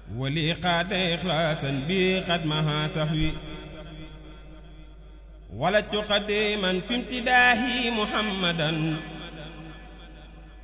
ولي قاد إخلاصا بي قدمها سهوي ولدت قديما في امتداه محمدا